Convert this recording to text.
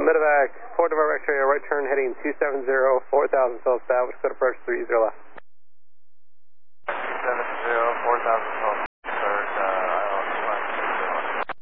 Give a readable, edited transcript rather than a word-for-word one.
Medevac, Fort Navarre X-ray, right turn heading 270, 4000, so established, good approach 30 left. 270, 4000,